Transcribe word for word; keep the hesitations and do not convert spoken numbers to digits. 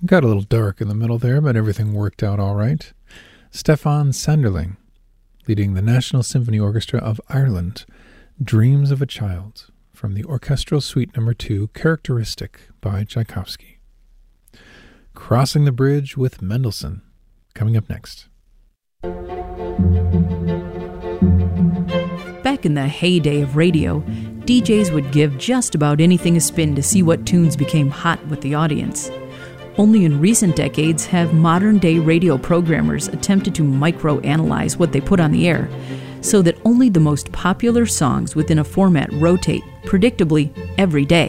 Got a little dark in the middle there, but everything worked out all right. Stefan Sanderling, leading the National Symphony Orchestra of Ireland, Dreams of a Child, from the Orchestral Suite Number two, Characteristic by Tchaikovsky. Crossing the Bridge with Mendelssohn, coming up next. Back in the heyday of radio, D Js would give just about anything a spin to see what tunes became hot with the audience. Only in recent decades have modern-day radio programmers attempted to micro-analyze what they put on the air, so that only the most popular songs within a format rotate, predictably, every day.